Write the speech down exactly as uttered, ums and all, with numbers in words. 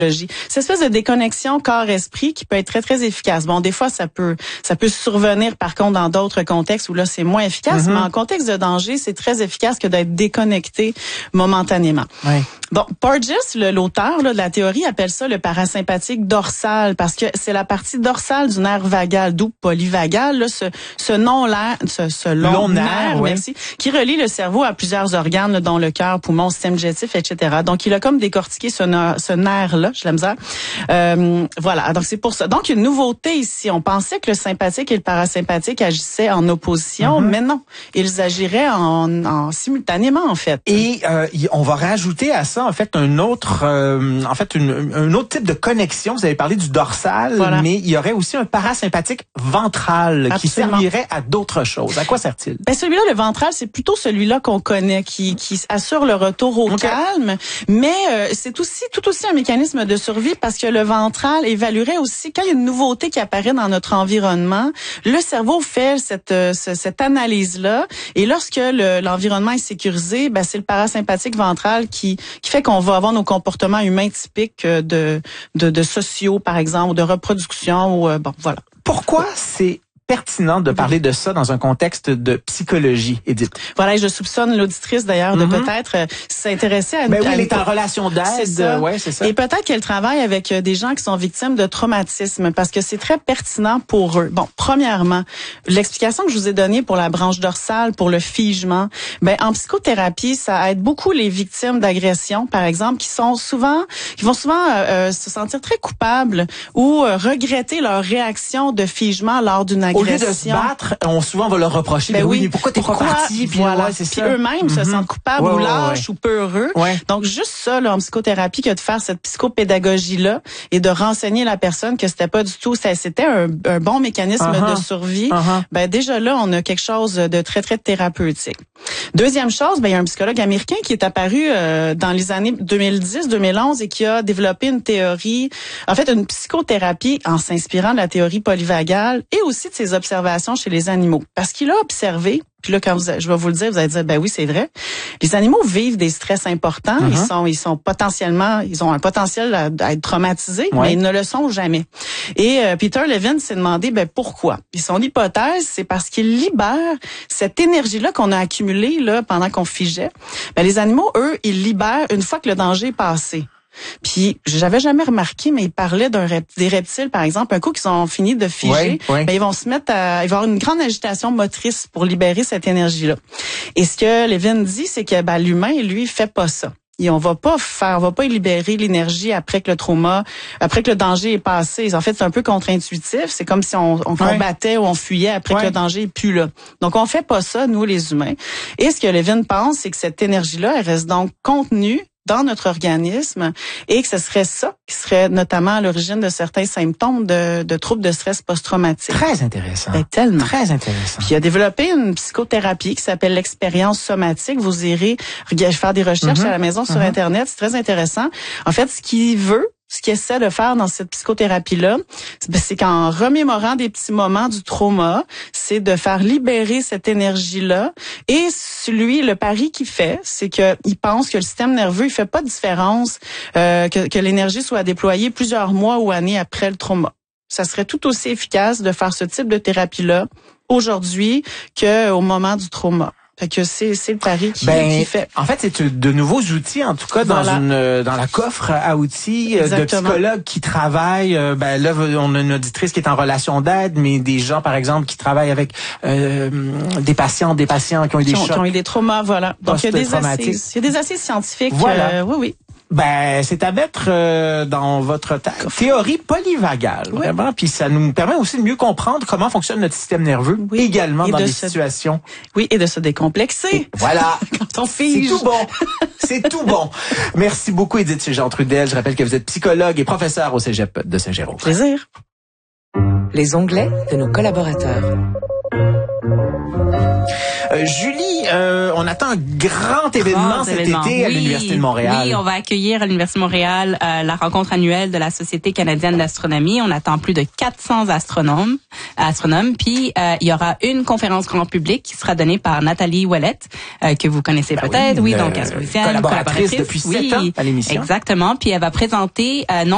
Cette espèce de déconnexion corps-esprit qui peut être très, très efficace. Bon, des fois, ça peut ça peut survenir, par contre, dans d'autres contextes où là, c'est moins efficace, mm-hmm. mais en contexte de danger, c'est très efficace que d'être déconnecté momentanément. Oui. Bon, Porges, l'auteur là, de la théorie, appelle ça le parasympathique dorsal parce que c'est la partie dorsale du nerf vagal, d'où polyvagal, là, ce, ce nom-là, ce, ce long, long nerf, nerf ouais. merci, qui relie le cerveau à plusieurs organes, là, dont le cœur, poumon, système digestif, et cetera. Donc, il a comme décortiqué ce, ce nerf-là, j'ai la misère. Euh, voilà, donc c'est pour ça. Donc, une nouveauté ici. On pensait que le sympathique et le parasympathique agissaient en opposition, mm-hmm. mais non. Ils agiraient en, en simultanément, en fait. Et euh, on va rajouter à ça, en fait, un autre, euh, en fait, une, un autre type de connexion. Vous avez parlé du dorsal, voilà. mais il y aurait aussi un parasympathique ventral Absolument. Qui servirait à d'autres choses. À quoi sert-il? Ben celui-là, le ventral, c'est plutôt celui-là qu'on connaît, qui, qui assure le retour au okay. calme. Mais euh, c'est aussi tout aussi un mécanisme de survie parce que le ventral évaluerait aussi quand il y a une nouveauté qui apparaît dans notre environnement, le cerveau fait cette euh, cette analyse-là. Et lorsque le, l'environnement est sécurisé, ben c'est le parasympathique ventral qui qui fait qu'on va avoir nos comportements humains typiques de, de, de sociaux, par exemple, ou de reproduction, ou, euh, bon, voilà. Pourquoi c'est pertinent de parler de ça dans un contexte de psychologie, Édith? Voilà, et je soupçonne l'auditrice d'ailleurs de mm-hmm. peut-être euh, s'intéresser à... Ben oui, à elle est en relation d'aide. C'est ça. Ouais, c'est ça. Et peut-être qu'elle travaille avec des gens qui sont victimes de traumatisme parce que c'est très pertinent pour eux. Bon, premièrement, l'explication que je vous ai donnée pour la branche dorsale, pour le figement, ben en psychothérapie, ça aide beaucoup les victimes d'agression, par exemple, qui sont souvent, qui vont souvent euh, se sentir très coupables ou euh, regretter leur réaction de figement lors d'une agression. Au lieu de se battre, on souvent va leur reprocher. Ben oui, oui, mais pourquoi t'es pourquoi, pas parti? Puis voilà. ouais, c'est puis ça. eux-mêmes mm-hmm. se sentent coupables ouais, ou ouais, lâches ouais. ou peureux. Ouais. Donc juste ça, là, en psychothérapie, que de faire cette psychopédagogie-là et de renseigner la personne que c'était pas du tout, ça, c'était un, un bon mécanisme uh-huh. de survie. Uh-huh. Ben déjà là, on a quelque chose de très très thérapeutique. Deuxième chose, ben il y a un psychologue américain qui est apparu euh, dans les années deux mille dix deux mille onze et qui a développé une théorie, en fait une psychothérapie en s'inspirant de la théorie polyvagale et aussi de ses observations chez les animaux. Parce qu'il a observé, puis là quand vous, je vais vous le dire, vous allez dire ben oui c'est vrai. Les animaux vivent des stress importants, uh-huh. ils sont ils sont potentiellement, ils ont un potentiel à, à être traumatisés, ouais. mais ils ne le sont jamais. Et euh, Peter Levine s'est demandé ben pourquoi. Puis son hypothèse, c'est parce qu'il libère cette énergie-là qu'on a accumulée là pendant qu'on figeait. Ben les animaux, eux, ils libèrent une fois que le danger est passé. Puis j'avais jamais remarqué, mais il parlait d'un rep- des reptiles, par exemple, un coup qu'ils ont fini de figer, ouais, ouais. ben ils vont se mettre à, il va y avoir une grande agitation motrice pour libérer cette énergie-là. Et ce que Levine dit, c'est que ben l'humain, lui, fait pas ça. Et on va pas faire, on va pas libérer l'énergie après que le trauma, après que le danger est passé. En fait, c'est un peu contre-intuitif. C'est comme si on, on combattait ouais. ou on fuyait après ouais. que le danger est plus là. Donc, on fait pas ça, nous, les humains. Et ce que Levine pense, c'est que cette énergie-là, elle reste donc contenue dans notre organisme et que ce serait ça qui serait notamment à l'origine de certains symptômes de, de troubles de stress post-traumatique. Très intéressant. Ben, tellement. Très intéressant. Puis il a développé une psychothérapie qui s'appelle l'expérience somatique. Vous irez faire des recherches mm-hmm. à la maison sur mm-hmm. Internet. C'est très intéressant. En fait, ce qu'il veut, ce qu'il essaie de faire dans cette psychothérapie-là, c'est qu'en remémorant des petits moments du trauma, c'est de faire libérer cette énergie-là. Et lui, le pari qu'il fait, c'est que il pense que le système nerveux, il fait pas de différence euh, que, que l'énergie soit déployée plusieurs mois ou années après le trauma. Ça serait tout aussi efficace de faire ce type de thérapie-là aujourd'hui qu'au moment du trauma. Fait que c'est c'est le pari qui, ben, qui fait. En fait, c'est de nouveaux outils, en tout cas dans voilà. une dans la coffre à outils Exactement. de psychologues qui travaillent. Ben là, on a une auditrice qui est en relation d'aide, mais des gens, par exemple, qui travaillent avec euh, des patients, des patients qui ont eu des qui ont, chocs, qui ont eu des traumas, voilà. Donc il y a des assises, il y a des assises scientifiques. Voilà. Euh, oui, oui. Ben, c'est à mettre euh, dans votre ta- théorie polyvagale, oui. vraiment. Puis ça nous permet aussi de mieux comprendre comment fonctionne notre système nerveux, oui. également et dans de des se... situations. Oui, et de se décomplexer. Et voilà. Quand on fige. C'est tout bon. C'est tout bon. Merci beaucoup, Édith Jean-Trudel. Je rappelle que vous êtes psychologue et professeur au Cégep de Saint-Jérôme. Plaisir. Les onglets de nos collaborateurs. Euh, Julie, euh, on attend un grand événement grand cet événement. été à oui, l'Université de Montréal. Oui, on va accueillir à l'Université de Montréal euh, la rencontre annuelle de la Société canadienne d'astronomie. On attend plus de quatre cents astronomes. astronomes. Puis, euh, il y aura une conférence grand public qui sera donnée par Nathalie Ouellette, euh, que vous connaissez ben peut-être. Oui, oui donc astrophysicienne, collaboratrice, collaboratrice depuis sept oui, ans à l'émission. Exactement. Puis, elle va présenter euh, non